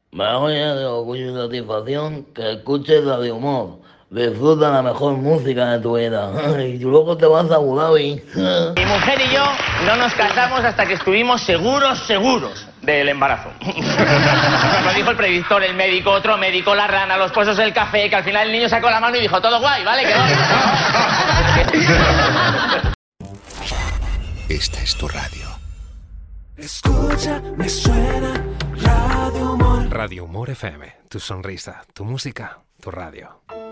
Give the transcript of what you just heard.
Me voy de orgullo y satisfacción que escuches Radio Humor. Disfruta la mejor música de tu vida. Y luego te vas a Abu Dhabi. Mi mujer y yo no nos casamos hasta que estuvimos seguros del embarazo. Lo dijo el predictor, el médico, otro médico, la rana, los pozos del café, que al final el niño sacó la mano y dijo, todo guay, ¿vale? Esta es tu radio. Escucha, me suena Radio Humor. Radio Humor FM, tu sonrisa, tu música, tu radio.